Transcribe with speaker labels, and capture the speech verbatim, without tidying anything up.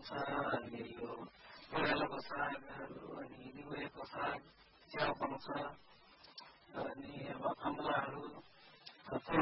Speaker 1: पाउँछ अनि यो कोइरालाको सागहरू अनि निगुरेको साग च्याउ पाउँछ अनि अब अमलाहरू थुप्रै